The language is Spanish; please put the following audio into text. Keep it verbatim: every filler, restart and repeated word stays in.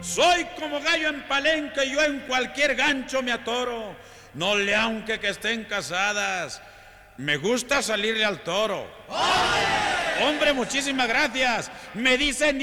Soy como gallo en palenque y yo en cualquier gancho me atoro. No le aunque que estén casadas, me gusta salirle al toro. ¡Hombre! Hombre, muchísimas gracias. Me dicen